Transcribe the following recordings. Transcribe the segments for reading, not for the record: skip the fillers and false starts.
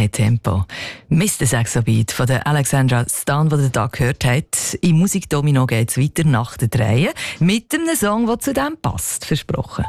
High Tempo. Mr. Saxobeat von der Alexandra Stan, den ihr da gehört habt. Im Musikdomino geht es weiter nach der Dreie mit einem Song, der zu dem passt, versprochen.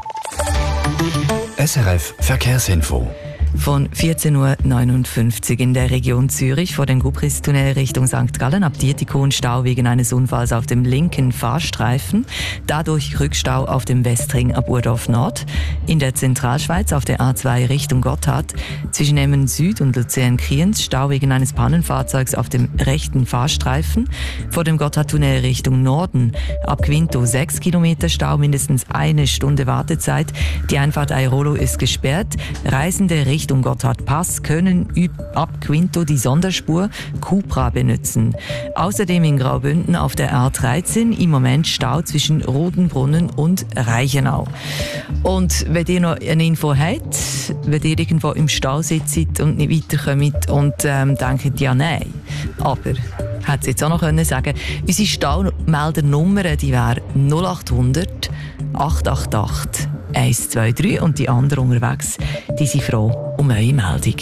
SRF Verkehrsinfo. Von 14.59 Uhr in der Region Zürich vor dem Gubris-Tunnel Richtung St. Gallen ab Dietikon Stau wegen eines Unfalls auf dem linken Fahrstreifen. Dadurch Rückstau auf dem Westring ab Urdorf Nord. In der Zentralschweiz auf der A2 Richtung Gotthard zwischen Emmen Süd und Luzern-Kriens Stau wegen eines Pannenfahrzeugs auf dem rechten Fahrstreifen. Vor dem Gotthard-Tunnel Richtung Norden ab Quinto 6 Kilometer Stau, mindestens 1 Stunde Wartezeit. Die Einfahrt Airolo ist gesperrt. Reisende Richtung Gotthard-Pass können ab Quinto die Sonderspur Cupra benutzen. Außerdem in Graubünden auf der R13 im Moment Stau zwischen Rodenbrunnen und Reichenau. Und wenn ihr noch eine Info habt, wenn ihr irgendwo im Stau sitzt und nicht weiterkommt und denkt, ja nein, aber hat sie jetzt auch noch können sagen, unsere Staumeldernummer, die wäre 0800 888 123 und die anderen unterwegs, die sind froh um eure Meldung.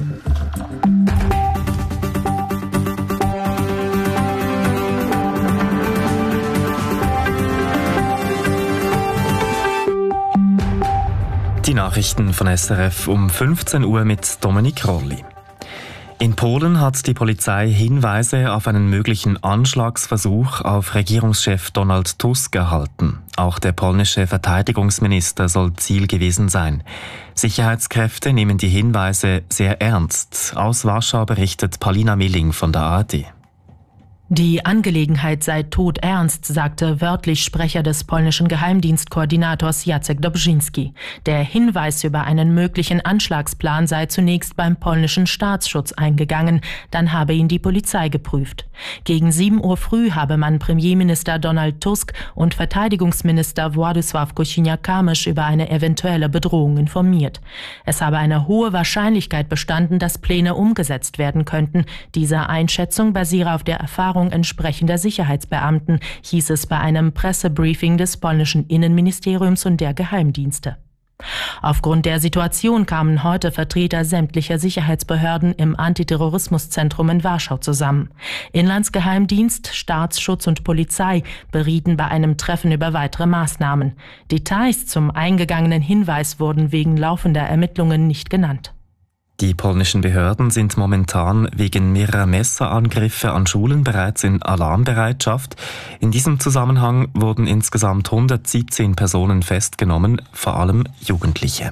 Die Nachrichten von SRF um 15 Uhr mit Dominik Rolli. In Polen hat die Polizei Hinweise auf einen möglichen Anschlagsversuch auf Regierungschef Donald Tusk erhalten. Auch der polnische Verteidigungsminister soll Ziel gewesen sein. Sicherheitskräfte nehmen die Hinweise sehr ernst. Aus Warschau berichtet Paulina Milling von der ARD. Die Angelegenheit sei todernst, sagte wörtlich Sprecher des polnischen Geheimdienstkoordinators Jacek Dobrzyński. Der Hinweis über einen möglichen Anschlagsplan sei zunächst beim polnischen Staatsschutz eingegangen, dann habe ihn die Polizei geprüft. Gegen 7 Uhr früh habe man Premierminister Donald Tusk und Verteidigungsminister Władysław Kosiniak-Kamysz über eine eventuelle Bedrohung informiert. Es habe eine hohe Wahrscheinlichkeit bestanden, dass Pläne umgesetzt werden könnten. Diese Einschätzung basiere auf der Erfahrung entsprechender Sicherheitsbeamten, hieß es bei einem Pressebriefing des polnischen Innenministeriums und der Geheimdienste. Aufgrund der Situation kamen heute Vertreter sämtlicher Sicherheitsbehörden im Antiterrorismuszentrum in Warschau zusammen. Inlandsgeheimdienst, Staatsschutz und Polizei berieten bei einem Treffen über weitere Maßnahmen. Details zum eingegangenen Hinweis wurden wegen laufender Ermittlungen nicht genannt. Die polnischen Behörden sind momentan wegen mehrerer Messerangriffe an Schulen bereits in Alarmbereitschaft. In diesem Zusammenhang wurden insgesamt 117 Personen festgenommen, vor allem Jugendliche.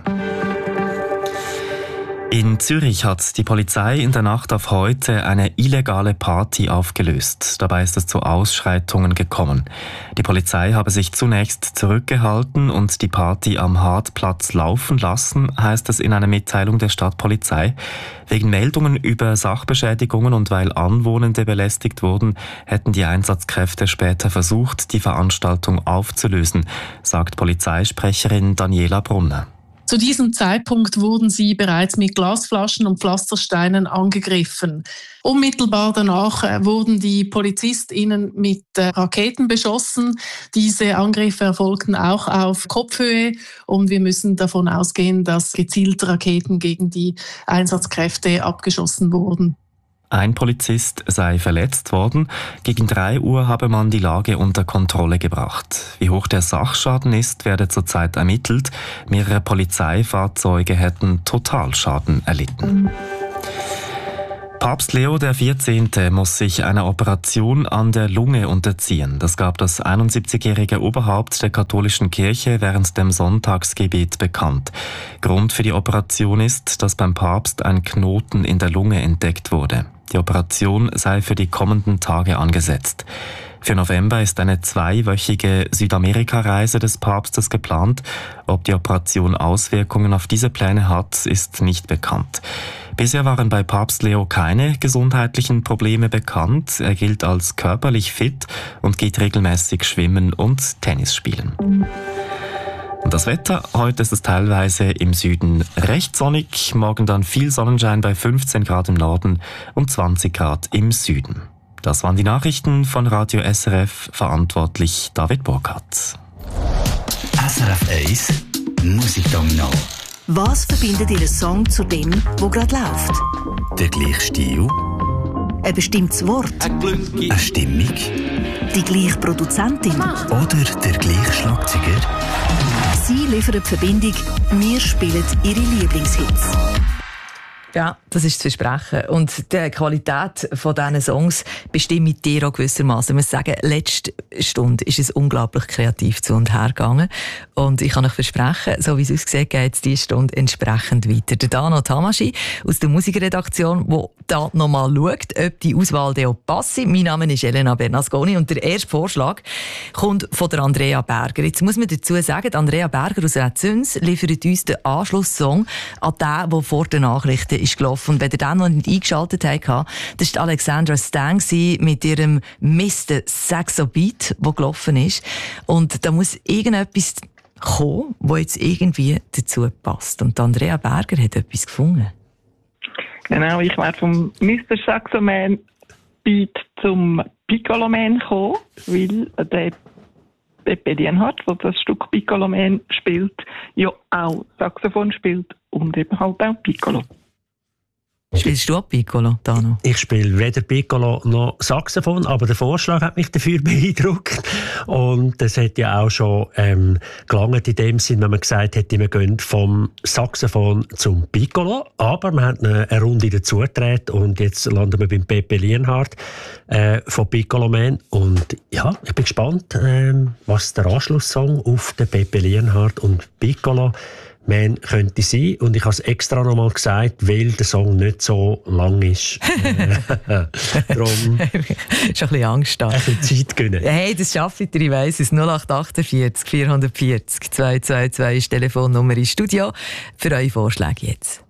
In Zürich hat die Polizei in der Nacht auf heute eine illegale Party aufgelöst. Dabei ist es zu Ausschreitungen gekommen. Die Polizei habe sich zunächst zurückgehalten und die Party am Hartplatz laufen lassen, heißt es in einer Mitteilung der Stadtpolizei. Wegen Meldungen über Sachbeschädigungen und weil Anwohnende belästigt wurden, hätten die Einsatzkräfte später versucht, die Veranstaltung aufzulösen, sagt Polizeisprecherin Daniela Brunner. Zu diesem Zeitpunkt wurden sie bereits mit Glasflaschen und Pflastersteinen angegriffen. Unmittelbar danach wurden die PolizistInnen mit Raketen beschossen. Diese Angriffe erfolgten auch auf Kopfhöhe und wir müssen davon ausgehen, dass gezielte Raketen gegen die Einsatzkräfte abgeschossen wurden. Ein Polizist sei verletzt worden. Gegen 3 Uhr habe man die Lage unter Kontrolle gebracht. Wie hoch der Sachschaden ist, werde zurzeit ermittelt. Mehrere Polizeifahrzeuge hätten Totalschaden erlitten. Papst Leo XIV. Muss sich einer Operation an der Lunge unterziehen. Das gab das 71-jährige Oberhaupt der katholischen Kirche während dem Sonntagsgebet bekannt. Grund für die Operation ist, dass beim Papst ein Knoten in der Lunge entdeckt wurde. Die Operation sei für die kommenden Tage angesetzt. Für November ist eine 2-wöchige Südamerika-Reise des Papstes geplant. Ob die Operation Auswirkungen auf diese Pläne hat, ist nicht bekannt. Bisher waren bei Papst Leo keine gesundheitlichen Probleme bekannt. Er gilt als körperlich fit und geht regelmäßig schwimmen und Tennis spielen. Und das Wetter, heute ist es teilweise im Süden recht sonnig, morgen dann viel Sonnenschein bei 15 Grad im Norden und 20 Grad im Süden. Das waren die Nachrichten von Radio SRF, verantwortlich David Burkhardt. SRF 1 Musikdomino Was verbindet Ihren Song zu dem, wo gerade läuft? Der gleiche Stil? Ein bestimmtes Wort? Eine Stimmung? Die gleiche Produzentin? Oder der gleiche Schlagzeuger? Sie liefern die Verbindung, wir spielen Ihre Lieblingshits. Ja, das ist zu versprechen. Und die Qualität von diesen Songs bestimmt dir auch gewissermaßen. Ich muss sagen, letzte Stunde ist es unglaublich kreativ zu und her gegangen. Und ich kann euch versprechen, so wie es aussieht, geht es diese Stunde entsprechend weiter. Der Dano Tamaschi aus der Musikredaktion, der da nochmal schaut, ob die Auswahl auch passt. Mein Name ist Elena Bernasconi und der erste Vorschlag kommt von der Andrea Berger. Jetzt muss man dazu sagen, Andrea Berger aus Rätzüns liefert uns den Anschlusssong an den, der vor den Nachrichten ist gelaufen. Und wenn ihr den noch nicht eingeschaltet habt, das war Alexandra Stang mit ihrem Mr. Saxo Beat, der gelaufen ist. Und da muss irgendetwas kommen, das jetzt irgendwie dazu passt. Und Andrea Berger hat etwas gefunden. Genau, ich wäre vom Mr. Saxo Man Beat zum Piccolo Man gekommen, weil der Pepe Lienhardt, der das Stück Piccolo Man spielt, ja auch Saxophon spielt und eben halt auch Piccolo. Spielst du auch Piccolo, Dano? Ich spiele weder Piccolo noch Saxophon, aber der Vorschlag hat mich dafür beeindruckt. Und das hat ja auch schon gelangt in dem Sinn, wenn man gesagt hätte, wir gehen vom Saxophon zum Piccolo. Aber wir haben eine Runde dazu gedreht und jetzt landen wir beim Pepe Lienhardt von Piccolo Man. Und ja, ich bin gespannt, was der Anschlusssong auf den Pepe Lienhardt und Piccolo Man könnte sein. Und ich habe es extra noch mal gesagt, weil der Song nicht so lang ist. Darum schon ein bisschen Angst da. Ein bisschen Zeit gönnen. Hey, das schaffe ich dir, ich weiss es. 0848 440 222 ist die Telefonnummer ins Studio für eure Vorschläge jetzt.